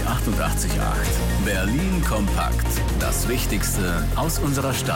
888. Berlin kompakt. Das Wichtigste aus unserer Stadt.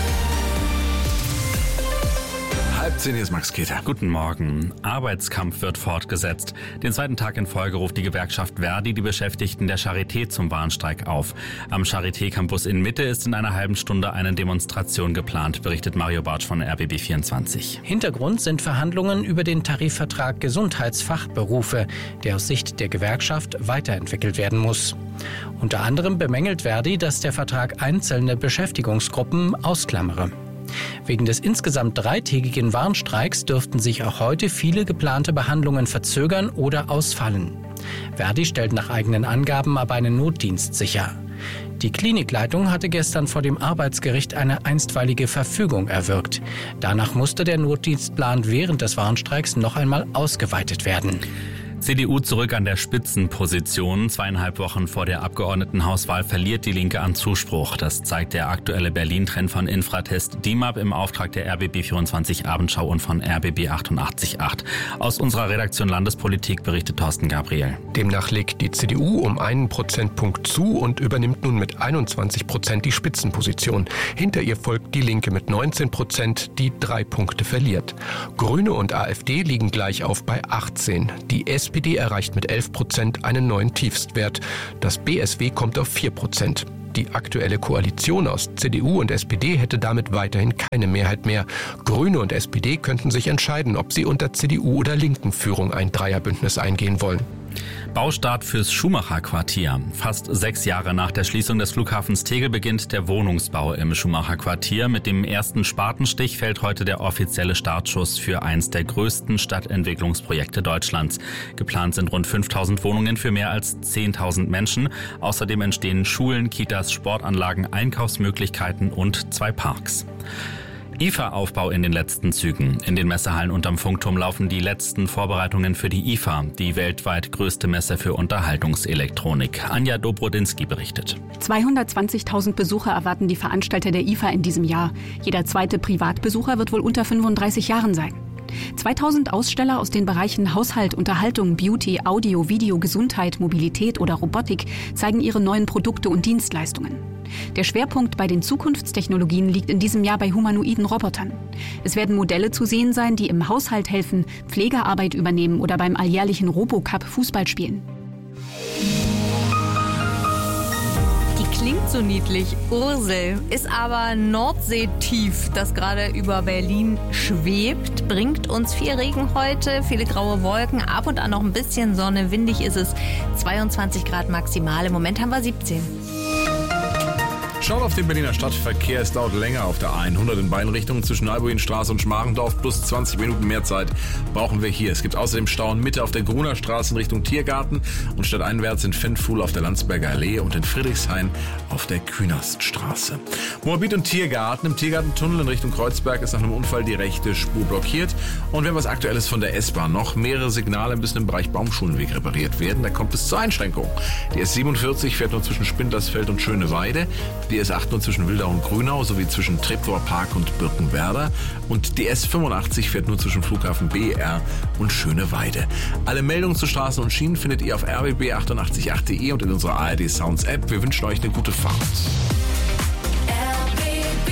9:30, hier ist Max Keter. Guten Morgen. Arbeitskampf wird fortgesetzt. Den zweiten Tag in Folge ruft die Gewerkschaft ver.di die Beschäftigten der Charité zum Warnstreik auf. Am Charité-Campus in Mitte ist in einer halben Stunde eine Demonstration geplant, berichtet Mario Bartsch von RBB24. Hintergrund sind Verhandlungen über den Tarifvertrag Gesundheitsfachberufe, der aus Sicht der Gewerkschaft weiterentwickelt werden muss. Unter anderem bemängelt ver.di, dass der Vertrag einzelne Beschäftigungsgruppen ausklammere. Wegen des insgesamt 3-tägigen Warnstreiks dürften sich auch heute viele geplante Behandlungen verzögern oder ausfallen. ver.di stellt nach eigenen Angaben aber einen Notdienst sicher. Die Klinikleitung hatte gestern vor dem Arbeitsgericht eine einstweilige Verfügung erwirkt. Danach musste der Notdienstplan während des Warnstreiks noch einmal ausgeweitet werden. CDU zurück an der Spitzenposition. 2,5 Wochen vor der Abgeordnetenhauswahl verliert die Linke an Zuspruch. Das zeigt der aktuelle Berlin-Trend von Infratest DIMAP im Auftrag der RBB24 Abendschau und von RBB 88.8. Aus unserer Redaktion Landespolitik berichtet Thorsten Gabriel. Demnach legt die CDU um 1 Prozentpunkt zu und übernimmt nun mit 21% die Spitzenposition. Hinter ihr folgt die Linke mit 19%, die 3 Punkte verliert. Grüne und AfD liegen gleich auf bei 18. Die SPD erreicht mit 11% einen neuen Tiefstwert. Das BSW kommt auf 4%. Die aktuelle Koalition aus CDU und SPD hätte damit weiterhin keine Mehrheit mehr. Grüne und SPD könnten sich entscheiden, ob sie unter CDU- oder Linken-Führung ein Dreierbündnis eingehen wollen. Baustart fürs Schumacher-Quartier. Fast 6 Jahre nach der Schließung des Flughafens Tegel beginnt der Wohnungsbau im Schumacher-Quartier. Mit dem ersten Spatenstich fällt heute der offizielle Startschuss für eins der größten Stadtentwicklungsprojekte Deutschlands. Geplant sind rund 5.000 Wohnungen für mehr als 10.000 Menschen. Außerdem entstehen Schulen, Kitas, Sportanlagen, Einkaufsmöglichkeiten und 2 Parks. IFA-Aufbau in den letzten Zügen. In den Messehallen unterm Funkturm laufen die letzten Vorbereitungen für die IFA, die weltweit größte Messe für Unterhaltungselektronik. Anja Dobrodinsky berichtet. 220.000 Besucher erwarten die Veranstalter der IFA in diesem Jahr. Jeder zweite Privatbesucher wird wohl unter 35 Jahren sein. 2000 Aussteller aus den Bereichen Haushalt, Unterhaltung, Beauty, Audio, Video, Gesundheit, Mobilität oder Robotik zeigen ihre neuen Produkte und Dienstleistungen. Der Schwerpunkt bei den Zukunftstechnologien liegt in diesem Jahr bei humanoiden Robotern. Es werden Modelle zu sehen sein, die im Haushalt helfen, Pflegearbeit übernehmen oder beim alljährlichen Robocup Fußball spielen. Klingt so niedlich. Ursel ist aber Nordseetief, das gerade über Berlin schwebt. Bringt uns viel Regen heute, viele graue Wolken, ab und an noch ein bisschen Sonne. Windig ist es, 22 Grad maximal. Im Moment haben wir 17. Schaut auf den Berliner Stadtverkehr. Es dauert länger auf der A100 in beiden Richtungen zwischen Albuinstraße und Schmarendorf. Plus 20 Minuten mehr Zeit brauchen wir hier. Es gibt außerdem Stau in Mitte auf der Gruner Straße in Richtung Tiergarten und stadteinwärts in Fenfuhl auf der Landsberger Allee und in Friedrichshain auf der Künaststraße. Moabit und Tiergarten. Im Tiergartentunnel in Richtung Kreuzberg ist nach einem Unfall die rechte Spur blockiert. Und wir haben was Aktuelles von der S-Bahn noch. Mehrere Signale müssen im Bereich Baumschulenweg repariert werden. Da kommt es zur Einschränkung. Die S47 fährt nur zwischen Spindlersfeld und Schöneweide. Die S8 nur zwischen Wildau und Grünau sowie zwischen Treptower Park und Birkenwerder. Und die S85 fährt nur zwischen Flughafen BER und Schöneweide. Alle Meldungen zu Straßen und Schienen findet ihr auf rbb888.de und in unserer ARD Sounds App. Wir wünschen euch eine gute Fahrt. RBB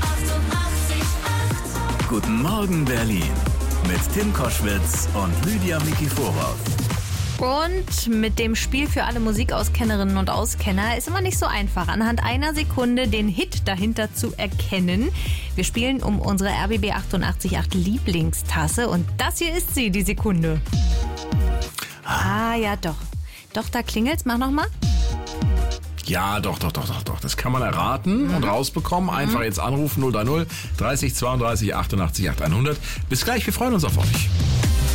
88.8. Guten Morgen Berlin mit Tim Koschwitz und Lydia Mikiforov. Und mit dem Spiel für alle Musikauskennerinnen und Auskenner ist immer nicht so einfach, anhand einer Sekunde den Hit dahinter zu erkennen. Wir spielen um unsere RBB 88.8 Lieblingstasse und das hier ist sie, die Sekunde. Ah, ja doch. Doch, da klingelt's. Mach nochmal. Ja, doch. Das kann man erraten und rausbekommen. Einfach jetzt anrufen 030 30 32 88 8 100. Bis gleich, wir freuen uns auf euch.